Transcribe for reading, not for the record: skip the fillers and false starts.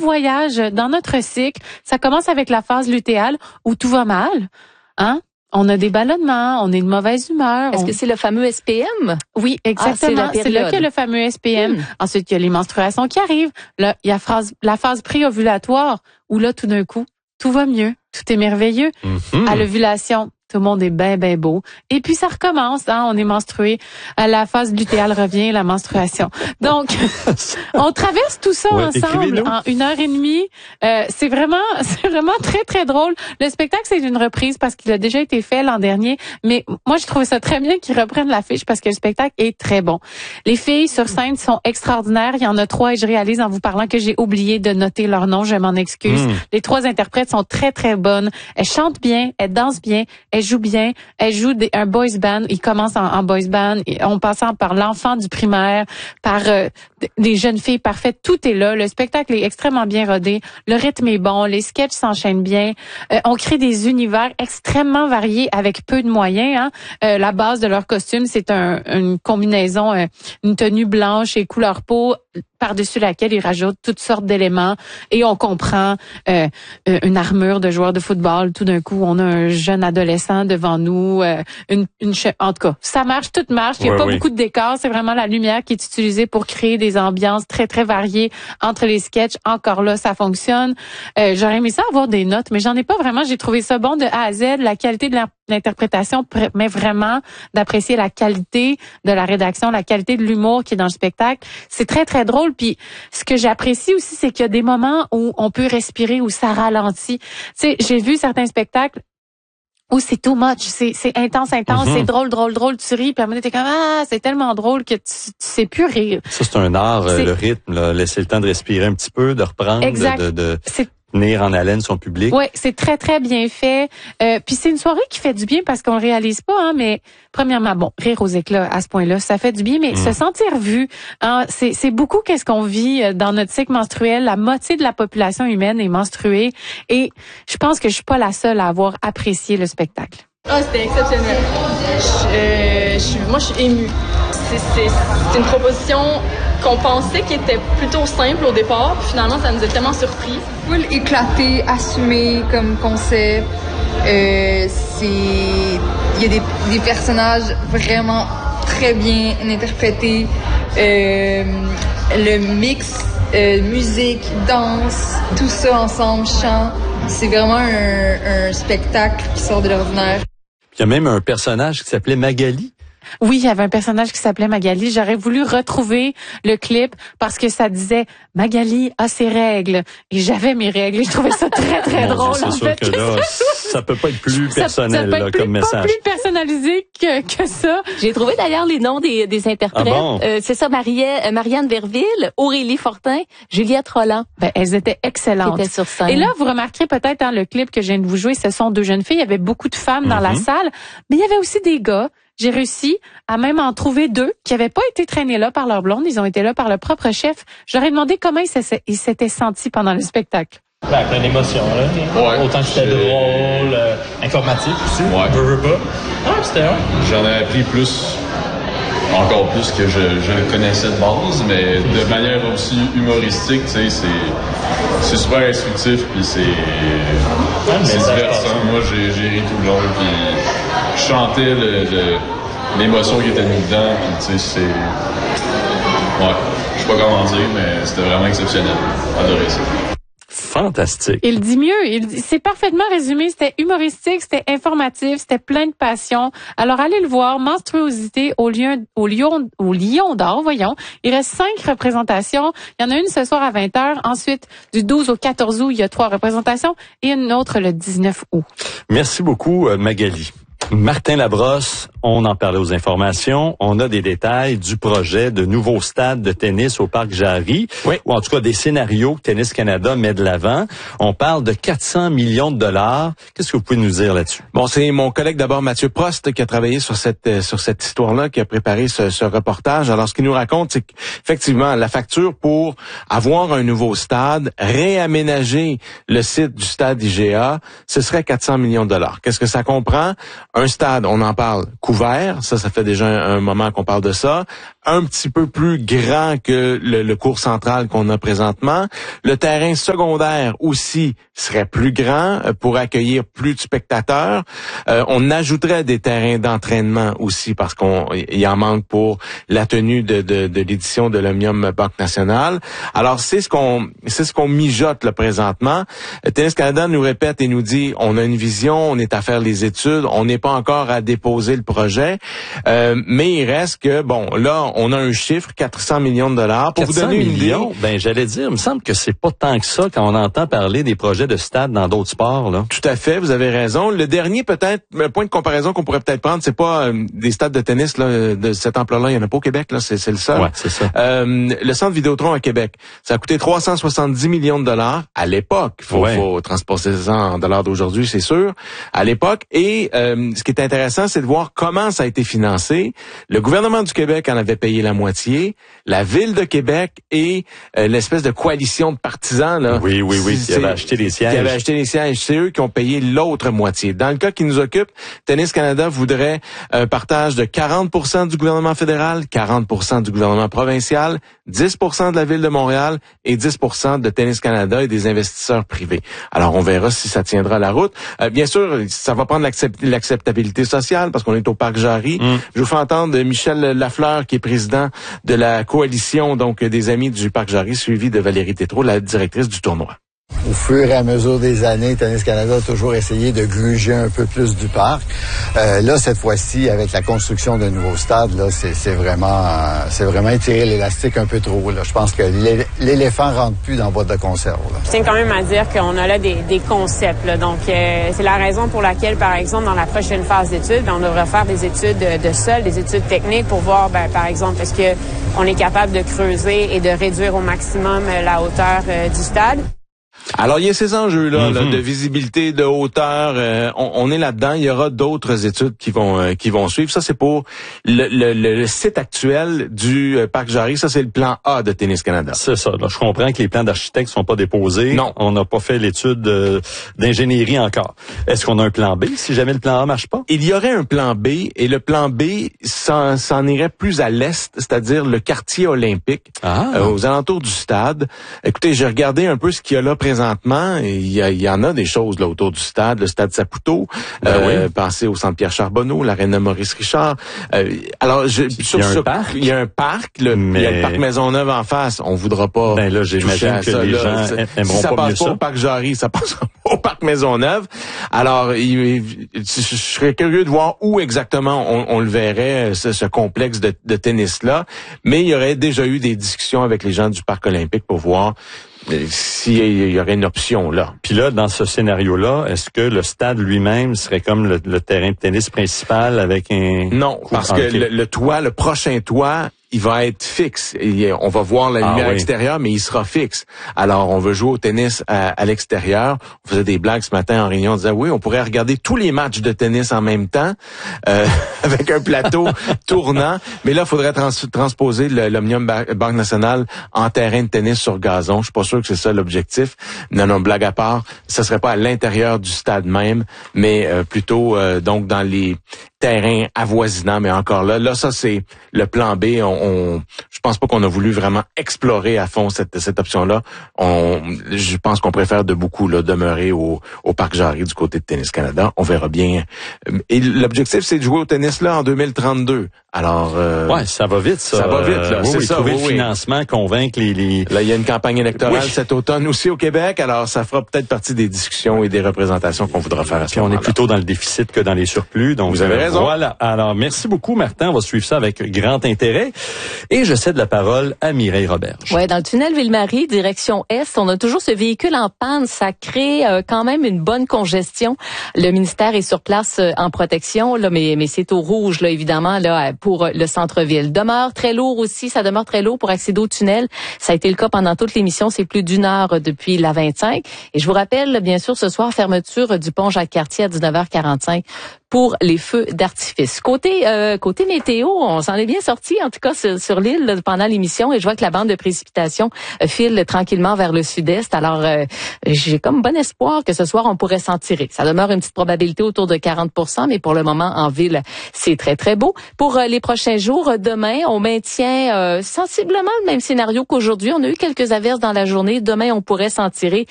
voyage dans notre cycle. Ça commence avec la phase lutéale où tout va mal, hein? On a des ballonnements, on est de mauvaise humeur. Est-ce que c'est le fameux SPM? Oui, exactement. C'est là qu'il y a le fameux SPM. Ensuite, il y a les menstruations qui arrivent. Là, il y a la phase pré-ovulatoire où là, tout d'un coup, tout va mieux, tout est merveilleux. À l'ovulation, tout le monde est bien, bien beau. Et puis, ça recommence, hein, on est menstrué. La phase lutéale revient, la menstruation. Donc, on traverse tout ça ensemble en 1h30. C'est vraiment très, très drôle. Le spectacle, c'est une reprise parce qu'il a déjà été fait l'an dernier. Mais moi, je trouvais ça très bien qu'ils reprennent l'affiche parce que le spectacle est très bon. Les filles sur scène sont extraordinaires. Il y en a 3 et je réalise en vous parlant que j'ai oublié de noter leur nom. Je m'en excuse. Les 3 interprètes sont très, très bonnes. Elles chantent bien, elles dansent bien, elles jouent bien. Elle joue un boys band. Il commence en boys band. En passant par l'enfant du primaire, par des jeunes filles parfaites. Tout est là. Le spectacle est extrêmement bien rodé. Le rythme est bon. Les sketchs s'enchaînent bien. On crée des univers extrêmement variés avec peu de moyens. Hein. La base de leur costume, c'est une combinaison, une tenue blanche et couleur peau par-dessus laquelle ils rajoutent toutes sortes d'éléments et on comprend une armure de joueur de football. Tout d'un coup, on a un jeune adolescent devant nous. En tout cas, ça marche, tout marche. Il n'y a pas beaucoup de décors. C'est vraiment la lumière qui est utilisée pour créer des ambiances très, très variées entre les sketchs. Encore là, ça fonctionne. J'aurais aimé ça avoir des notes, mais j'en ai pas vraiment. J'ai trouvé ça bon de A à Z. La qualité de l'interprétation permet vraiment d'apprécier la qualité de la rédaction, la qualité de l'humour qui est dans le spectacle. C'est très, très drôle. Puis ce que j'apprécie aussi, c'est qu'il y a des moments où on peut respirer, où ça ralentit. Tu sais, j'ai vu certains spectacles où c'est too much, c'est intense, c'est drôle, tu ris, puis à un moment t'es comme c'est tellement drôle que tu sais plus rire. Ça c'est un art, le rythme, là, laisser le temps de respirer un petit peu, de reprendre, de tenir en haleine son public. Oui, c'est très, très bien fait. Puis c'est une soirée qui fait du bien parce qu'on le réalise pas, hein, mais premièrement, bon, rire aux éclats à ce point-là, ça fait du bien, mais se sentir vu, hein, c'est beaucoup qu'est-ce qu'on vit dans notre cycle menstruel. La moitié de la population humaine est menstruée et je pense que je suis pas la seule à avoir apprécié le spectacle. C'était exceptionnel. Moi, je suis émue. C'est une proposition qu'on pensait qui était plutôt simple au départ, puis finalement, ça nous a tellement surpris. Full éclaté, assumé comme concept. Il y a des personnages vraiment très bien interprétés. Le mix musique, danse, tout ça ensemble, chant. C'est vraiment un spectacle qui sort de l'ordinaire. Il y a même un personnage qui s'appelait Magali. Oui, il y avait un personnage qui s'appelait Magali. J'aurais voulu retrouver le clip parce que ça disait Magali a ses règles et j'avais mes règles et je trouvais ça très, très drôle. C'est sûr que là, ça peut pas être plus personnel ça peut être comme message. Pas plus personnalisé que ça. J'ai trouvé d'ailleurs les noms des interprètes. Ah bon? C'est ça, Marianne Verville, Aurélie Fortin, Juliette Roland. Elles étaient excellentes. Qui étaient sur scène. Et là, vous remarquerez peut-être dans le clip que je viens de vous jouer, ce sont 2 jeunes filles. Il y avait beaucoup de femmes dans la salle, mais il y avait aussi des gars. J'ai réussi à même en trouver 2 qui n'avaient pas été traînés là par leur blonde. Ils ont été là par le propre chef. Je leur ai demandé comment ils s'étaient sentis pendant le spectacle. Plein d'émotions, là. Ouais, autant que c'était drôle, informatif aussi. Ouais. Veux pas. Ah, c'était J'en ai appris encore plus que je le connaissais de base, mais de manière aussi humoristique, tu sais, c'est super instructif, puis c'est divertissant. Moi, j'ai ri tout le long, puis je chantais l'émotion qui était mise dedans, puis tu sais, ouais, je sais pas comment dire, mais c'était vraiment exceptionnel. Adoré ça. Fantastique. Il dit mieux. C'est parfaitement résumé. C'était humoristique, c'était informatif, c'était plein de passion. Alors, allez le voir. Menstruosité au Lion d'Or, voyons. Il reste 5 représentations. Il y en a une ce soir à 20h. Ensuite, du 12 au 14 août, il y a 3 représentations et une autre le 19 août. Merci beaucoup, Magali. Martin Labrosse, on en parlait aux informations. On a des détails du projet de nouveau stade de tennis au Parc Jarry. Oui. Ou en tout cas des scénarios que Tennis Canada met de l'avant. On parle de 400 millions de dollars. Qu'est-ce que vous pouvez nous dire là-dessus? Bon, c'est mon collègue d'abord Mathieu Prost qui a travaillé sur cette histoire-là, qui a préparé ce reportage. Alors, ce qu'il nous raconte, c'est qu'effectivement, la facture pour avoir un nouveau stade, réaménager le site du stade IGA, ce serait 400 millions de dollars. Qu'est-ce que ça comprend? Un stade, on en parle, couvert. Ça fait déjà un moment qu'on parle de ça. Un petit peu plus grand que le court central qu'on a présentement. Le terrain secondaire aussi serait plus grand pour accueillir plus de spectateurs. On ajouterait des terrains d'entraînement aussi parce qu'il en manque pour la tenue de l'édition de l'Omnium Banque Nationale. Alors c'est ce qu'on mijote là présentement. Tennis Canada nous répète et nous dit on a une vision, on est à faire les études, on n'est pas encore à déposer le projet, mais il reste que bon là on a un chiffre 400 millions de dollars pour vous donner une idée. Ben j'allais dire, il me semble que c'est pas tant que ça quand on entend parler des projets de stade dans d'autres sports là. Tout à fait, vous avez raison. Le dernier peut-être un point de comparaison qu'on pourrait peut-être prendre, c'est pas des stades de tennis là de cette ampleur-là, il y en a pas au Québec là, c'est le seul. Ouais, c'est ça. Le centre Vidéotron à Québec, ça a coûté 370 millions de dollars à l'époque. Faut transposer ça en dollars d'aujourd'hui, c'est sûr. À l'époque et ce qui est intéressant, c'est de voir comment ça a été financé. Le gouvernement du Québec en avait payé la moitié, la ville de Québec et l'espèce de coalition de partisans là. Oui, qui avaient acheté les sièges. Qui avaient acheté les sièges, c'est eux qui ont payé l'autre moitié. Dans le cas qui nous occupe, Tennis Canada voudrait un partage de 40% du gouvernement fédéral, 40% du gouvernement provincial, 10% de la ville de Montréal et 10% de Tennis Canada et des investisseurs privés. Alors on verra si ça tiendra la route. Bien sûr, ça va prendre l'acceptabilité sociale parce qu'on est au Parc Jarry. Je vous fais entendre Michel Lafleur qui est président de la coalition donc des amis du Parc Jarry, suivi de Valérie Tétrault, la directrice du tournoi. Au fur et à mesure des années, Tennis Canada a toujours essayé de gruger un peu plus du parc. Là, cette fois-ci, avec la construction d'un nouveau stade, là, c'est vraiment étirer l'élastique un peu trop. Là. Je pense que l'éléphant rentre plus dans la boîte de conserve. Là. Je tiens quand même à dire qu'on a là des concepts. Là. Donc, c'est la raison pour laquelle, par exemple, dans la prochaine phase d'études, on devrait faire des études de sol, des études techniques pour voir, par exemple, est-ce qu'on est capable de creuser et de réduire au maximum la hauteur du stade. Alors, il y a ces enjeux-là là, de visibilité, de hauteur. On est là-dedans. Il y aura d'autres études qui vont suivre. Ça, c'est pour le site actuel du Parc Jarry. Ça, c'est le plan A de Tennis Canada. C'est ça. Là, je comprends que les plans d'architectes sont pas déposés. Non. On n'a pas fait l'étude d'ingénierie encore. Est-ce qu'on a un plan B si jamais le plan A marche pas? Il y aurait un plan B et le plan B s'en irait plus à l'est, c'est-à-dire le quartier olympique, aux alentours du stade. Écoutez, j'ai regardé un peu ce qu'il y a là présentement. Il y en a des choses là autour du stade, le stade Saputo, pensez au centre Pierre Charbonneau, l'aréna Maurice Richard. Alors, il y a un parc, il y a le parc Maisonneuve en face. On voudra pas. Ben là, j'imagine que les gens aimeront ça pas mieux passe pas ça. Au parc Jarry, ça passe au parc Maisonneuve. Alors, je serais curieux de voir où exactement on le verrait ce complexe de tennis là. Mais il y aurait déjà eu des discussions avec les gens du parc olympique pour voir s'il y aurait une option là. Puis là, dans ce scénario-là, est-ce que le stade lui-même serait comme le terrain de tennis principal avec un... Non, parce que le toit, le prochain toit, il va être fixe. On va voir la lumière extérieure, mais il sera fixe. Alors, on veut jouer au tennis à l'extérieur. On faisait des blagues ce matin en réunion. On disait, oui, on pourrait regarder tous les matchs de tennis en même temps, avec un plateau tournant. Mais là, il faudrait transposer l'Omnium Banque Nationale en terrain de tennis sur gazon. Je suis pas sûr que c'est ça l'objectif. Non, blague à part. Ça serait pas à l'intérieur du stade même, mais plutôt donc dans les terrains avoisinants. Mais encore là, ça c'est le plan B. Je pense pas qu'on a voulu vraiment explorer à fond cette option-là. Je pense qu'on préfère de beaucoup là, demeurer au Parc Jarry du côté de Tennis Canada. On verra bien. Et l'objectif, c'est de jouer au tennis là en 2032. Alors, ça va vite, ça. Ça va vite, là. C'est ça. Trouver le financement, convaincre les... Là, il y a une campagne électorale cet automne aussi au Québec. Alors, ça fera peut-être partie des discussions et des représentations qu'on voudra faire à ce moment-là. On est plutôt dans le déficit que dans les surplus. Donc, vous avez raison. Voilà. Alors, merci beaucoup, Martin. On va suivre ça avec grand intérêt. Et je cède la parole à Mireille Roberge. Ouais, dans le tunnel Ville-Marie, direction Est, on a toujours ce véhicule en panne. Ça crée quand même une bonne congestion. Le ministère est sur place en protection, là, mais c'est au rouge, là, évidemment, là, pour le centre-ville. Ça demeure très lourd pour accéder au tunnel. Ça a été le cas pendant toute l'émission. C'est plus d'1 heure depuis la 25. Et je vous rappelle, bien sûr, ce soir, fermeture du pont Jacques-Cartier à 19h45 pour les feux d'artifice. d'artifice. Côté météo, on s'en est bien sorti, en tout cas sur l'île pendant l'émission, et je vois que la bande de précipitations file tranquillement vers le sud-est. Alors, j'ai comme bon espoir que ce soir, on pourrait s'en tirer. Ça demeure une petite probabilité autour de 40%, mais pour le moment, en ville, c'est très, très beau. Pour les prochains jours, demain, on maintient sensiblement le même scénario qu'aujourd'hui. On a eu quelques averses dans la journée. Demain, on pourrait s'en tirer